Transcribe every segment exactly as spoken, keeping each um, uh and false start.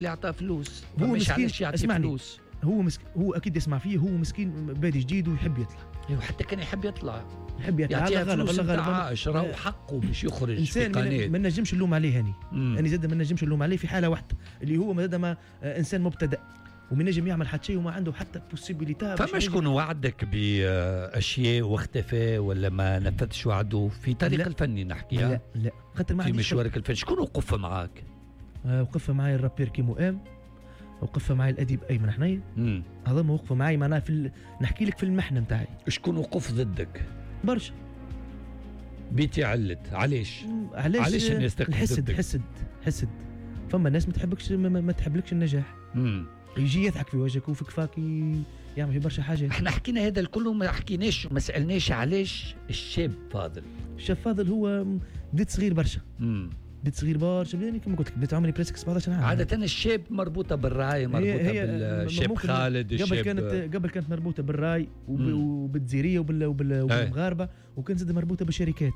اللي اعطاه فلوس، هو مش مسكين. علاش يعطي اسمعني. فلوس. هو مسك... هو اكيد يسمع فيه، هو مسكين بادي جديد ويحب يطلع. ايوه حتى كان يحب يطلع يحب يطلع يعطيها غالب فلوس الله نتاع غالب. راهو حقه باش يخرج في انسان قناه. ما نجمش نلوم عليه هاني. مم. انا زاد ما نجمش نلوم عليه في حاله واحده اللي هو ما ما آه انسان مبتدئ وما نجم يعمل حتى شيء وما عنده حتى بوسيبيليتي. فما شكون وعدك باشياء واختفى ولا ما نفذش وعده في طريق لا. الفني نحكيها؟ لا لا خاطر ما في عنديش مشوارك الفني شكون وقف معاك؟ آه وقف معايا الرابير كيمو ام، وقف معايا الاديب ايمن حنين. امم هذوما وقفوا معايا معناها في ال... نحكي لك في المحنه نتاعي. شكون وقف ضدك؟ برشا. بيتي علت علاش؟ علاش علاش الناس تقف الحسد ضدك؟ حسد حسد. فما ناس ما تحبكش ما, ما تحبلكش النجاح. امم يجي يضحك في وجهك وفي كفاك يعمل في برشا حاجات. احنا حكينا هذا الكل ما حكيناش ما سالناش علاش الشاب فاضل. الشاب فاضل هو بديت صغير برشا. امم بديت صغير برشا يعني كما قلت لك بديت عمري بريسك سبعطاش عام. عادة الشاب مربوطة بالراي، مربوطة بالشاب خالد. قبل الشاب كانت قبل كانت مربوطة بالراي مم. وبالجزيرية وبال وبال وبالمغاربة، وكانت زاد مربوطة بالشركات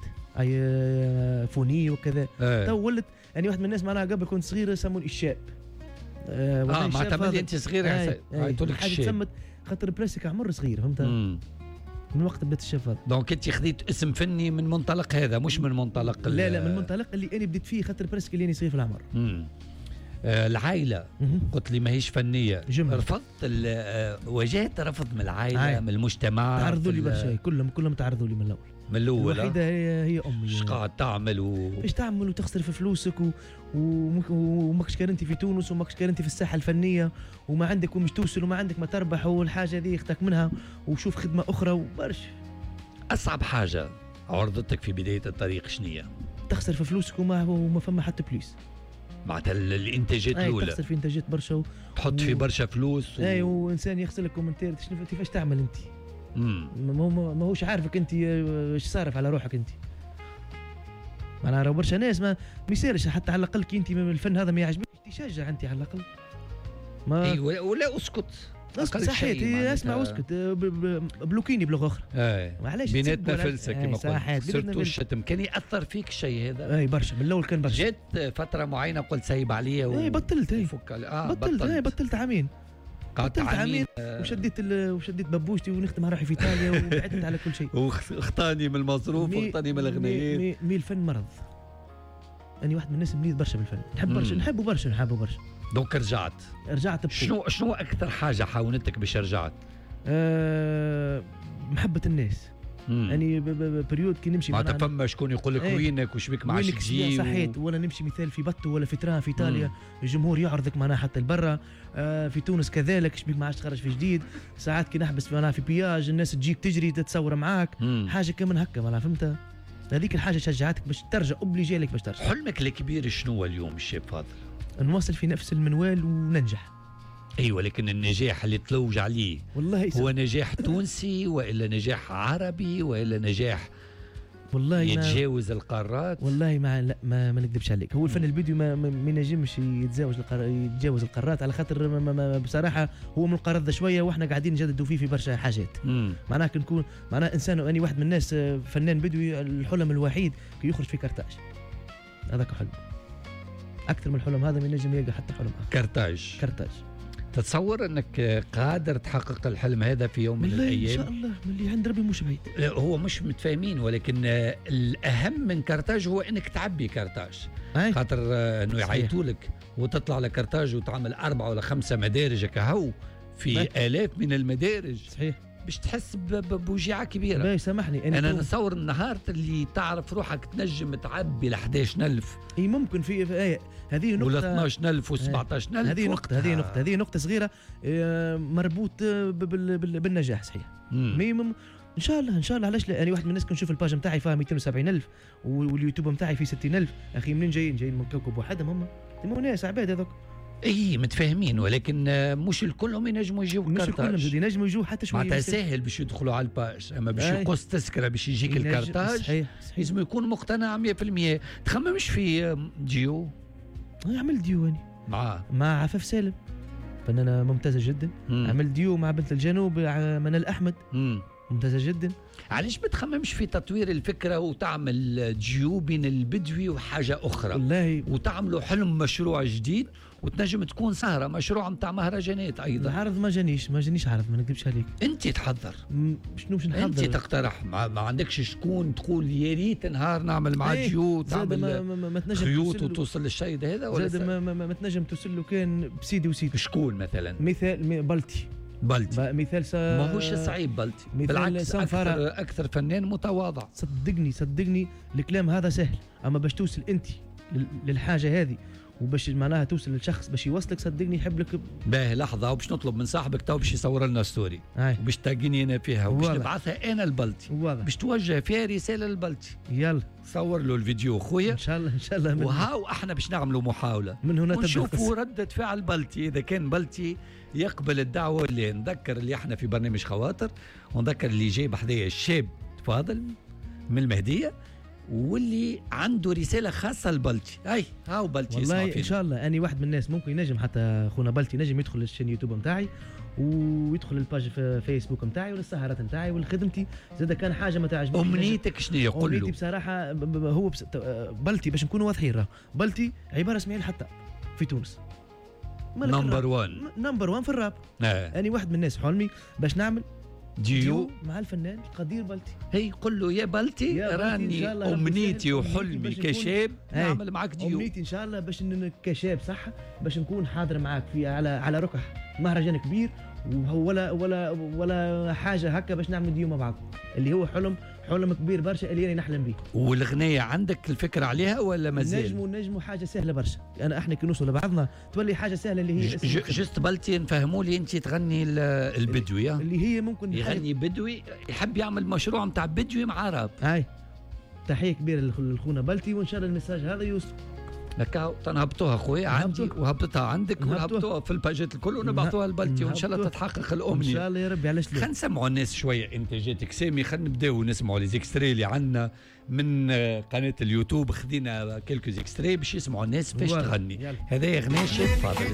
اي فوني وكذا. تو ولت يعني واحد من الناس معناها قبل كنت صغير يسموني الشاب. اه, آه ما تعمل انت صغير عيطوا لك الشاب. تسمت خاطر بريسك عمر صغير فهمت. من وقت بديت الشاب هذا. دونك انت خذيت اسم فني من منطلق هذا مش من منطلق لا لا من منطلق اللي انا بديت فيه خاطر بريسك اللي انا صغير في العمر. امم آه العائله مم. قلت لي ماهيش فنيه. جمل. رفضت آه واجهت رفض من العائله عاي. من المجتمع. تعرضوا لي برشا كلهم كلهم تعرضوا لي من الاول. من الاول الوحيده هي هي امي. ايش قاعد تعمل و... ايش تعمل وتخسر في فلوسك و... وماكش كارنتي في تونس وماكش كارنتي في الساحه الفنيه وما عندك ومش توصل وما عندك ما تربح والحاجه ذي اختك منها وشوف خدمه اخرى وبرشا. أصعب حاجة عرضتك في بداية الطريق شنية؟ تخسر في فلوسك وما وما فما حتى بليس. معناتها الانتاجات الاولى تخسر في انتاجات برشا و... تحط و... في برشا فلوس و... اي وانسان يغسل لك كومنتير شنو كيفاش تعمل انت؟ امم ما ماهوش عارفك انت ايش صارف على روحك انت. معناها راه برشا ناس ما يسالش حتى على الاقل كي انت الفن هذا ما يعجبكش تشجع انت على الاقل. ما اي ولا اسكت اسكت صحيت اسمع واسكت بلوكيني بلغه اخرى. اي معليش بيناتنا فلسه كما قلت. سيرتو الشتم كان ياثر فيك الشيء هذا؟ اي برشا من الاول كان برشا. جات فتره معينه قلت سايب عليا و... اي بطلت اي آه بطلت بطلت اي بطلت عامين قعدت عامين آه وشديت وشديت ببوشتي ونخدم مع روحي في ايطاليا وبعدت على كل شيء. واختاني من المصروف واختاني من الاغنيات. مي, مي الفن مرض. اني واحد من الناس مليت برشا بالفن نحب برشا نحبه برشا نحبه برشا. دونك رجعت رجعت بقوة. شنو شنو اكثر حاجه حاولتك باش رجعت؟ أه محبه الناس. يعني بريود كي نمشي ما فما شكون يقول لك ايه وينك وش بك ما عادش تجي صحيت و... ولا نمشي مثال في بطو ولا في تران في ايطاليا الجمهور يعرضك معناها حتى لبرا. آه في تونس كذلك شبيك ما عادش تخرج في جديد. ساعات كي نحبس معناها في بياج الناس تجيك تجري تتصور معاك مم. حاجه كمان هكا معناها فهمت. هذيك الحاجه شجعتك باش ترجع اوبليجي لك باش ترجع. حلمك الكبير شنو هو اليوم الشاب فاضل؟ نواصل في نفس المنوال وننجح. ايوه لكن النجاح اللي تلوج عليه والله هو نجاح تونسي والا نجاح عربي والا نجاح والله يتجاوز القارات؟ والله ما لا ما, ما نكذبش عليك. هو الفن الفيديو ما ما ينجمش يتجاوز القار يتجاوز القارات على خاطر ما ما بصراحه هو من القارات شويه واحنا قاعدين نجددوا فيه في برشا حاجات. معناها كنكون معناها انسان اني واحد من الناس فنان بدوي الحلم الوحيد كي يخرج في كرتاج. هذاك حلم اكثر من الحلم هذا ما ينجم يلقى حتى حلم اخر. كرتاج كرتاج تتصور انك قادر تحقق الحلم هذا في يوم من الايام؟ ان شاء الله من اللي عند ربي مش بعيد. هو مش متفاهمين ولكن الاهم من كرتاج هو انك تعبي كرتاج. خاطر انه يعيطوا لك وتطلع لكرتاج وتعمل اربعه ولا خمسه مدارج كهو في باي. الاف من المدارج. صحيح باش تحس بوجيعه كبيره. باي سامحني انا, أنا نصور النهار اللي تعرف روحك تنجم تعبي ل احد عشر ألف. اي ممكن في, في هذه نقطه ولا اثنا عشر ألف و سبعة عشر ألف. هذه نقطه هذه نقطه هذه نقطه صغيره مربوط بالنجاح صحيح. ميم ان شاء الله ان شاء الله علاش لا. انا واحد من الناس كنشوف الباج نتاعي فيها مئتين وسبعين ألف واليوتيوب نتاعي فيه ستين ألف. اخي منين جايين؟ جايين من كوكب وحدهم هم تمو ناس عباد هذوك. اي متفاهمين ولكن مش الكلهم ينجموا يجيو كرتاج. مش الكلهم ينجموا يجيو حتى شويه. معناتها ساهل باش يدخلوا على الباج اما باش يقص تذكره باش يجيك الكرتاج. صحيح لازم يكون مقتنع مية بالمية. تخممش في ديو؟ عمل ديو اني مع مع عفاف سالم فنانه ممتازه جدا. مم. عمل ديو مع بنت الجنوب منال احمد. مم. ممتازه جدا. علاش ما تخممش في تطوير الفكره وتعمل جيو بين البدوي وحاجه اخرى والله، وتعملوا حلم مشروع جديد وتنجم تكون سهره مشروع نتاع مهرجانات ايضا؟ العرض ما جانيش ما جانيش عرض، ما نكذبش عليك. انت تحضر، شنو باش نحضر؟ انت تقترح، ما, ما عندكش شكون تقول يا ريت نهار نعمل معاه ايه جيو تعمل ما, ما, ما, ما تنجم خيوط وتوصل للشيء هذا؟ ولا زاد ما, ما, ما, ما تنجم توصل له كان بسيدي وسيدي. شكون مثلا؟ مثال بلتي بلتي مثال سا... ما هوش صعيب بلتي، بالعكس أكثر, اكثر فنان متواضع. صدقني صدقني الكلام هذا سهل، اما باش توصل انت للحاجه هذه وباش معناها توصل للشخص باش يوصلك، صدقني يحب لك. باهي لحظه، وباش نطلب من صاحبك تو باش يصور لنا ستوري وباش تلاقيني انا فيها وباش نبعثها انا لبلتي، باش توجه فيها رساله لبلتي. يلا صور له الفيديو خويا ان شاء الله ان شاء الله. وهاو احنا باش نعملوا محاوله من هنا ونشوفوا رده فعل بلتي، اذا كان بلتي يقبل الدعوه. اللي نذكر اللي احنا في برنامج خواطر، ونذكر اللي جاي بحذايا الشاب فاضل من المهديه واللي عنده رساله خاصه لبلتي. اي هاو بلتي والله ان شاء الله. اني واحد من الناس ممكن ينجم، حتى خونا بلتي نجم يدخل للشين يوتيوب نتاعي ويدخل الباج في فيسبوك نتاعي وللسهرات نتاعي ولخدمتي. زاد كان حاجه ما تعجبنيش، امنيتك شنو هي؟ قول له. امنيتي بصراحه هو بس... بلتي باش نكونوا واضحين، بلتي عباره اسماعيل حتى في تونس نمبر واحد نمبر واحد في الراب. آه. اني واحد من الناس حلمي باش نعمل ديو مع الفنان القدير بلتي. هي قل له يا بلتي راني امنيتي وحلمي كشاب نعمل معك ديو. امنيتي ان شاء الله باش كشاب صح باش نكون حاضر معك في على على ركح مهرجان كبير، ولا ولا ولا حاجه هكا باش نعمل ديو مع بعض، اللي هو حلم حلم كبير برشا اللي انا نحلم به. والغنية عندك الفكرة عليها ولا مازال؟ نجموا نجموا حاجة سهلة برشا، انا احنا كي نوصل لبعضنا تولي حاجة سهلة اللي هي جست بلتي نفهموا لي انت تغني البدوي اللي هي ممكن يغني بدوي، يحب يعمل مشروع نتاع بدوي مع راب. هاي تحية كبيرة لخونا بلتي، وان شاء الله المساج هذا يوصل. هكا تنهبطوها خويا عندي وهبطتها عندك ونهبطوها في الباجات الكل ونبعثوها لبلتي وان شاء الله تتحقق الامنيه ان شاء الله يا ربي. علاش لا؟ خلينا نسمعوا الناس شويه انتاجاتك سامي، خلينا نبداو نسمعوا لي زيكستري اللي عندنا من قناه اليوتيوب، خذينا كيلكو زيكستري باش يسمعوا الناس باش تغني. هذا غناء شاب فاضل.